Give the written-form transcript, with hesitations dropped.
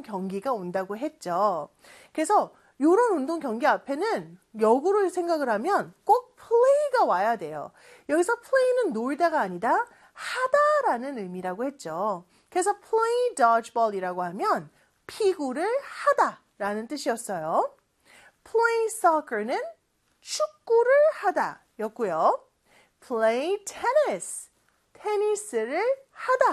경기가 온다고 했죠. 그래서 이런 운동 경기 앞에는 역으로 생각을 하면 꼭 play가 와야 돼요. 여기서 play는 놀다가 아니다 하다라는 의미라고 했죠. 그래서 play dodgeball이라고 하면 피구를 하다라는 뜻이었어요. play soccer는 축구를 하다 였고요. play tennis, 테니스를 하다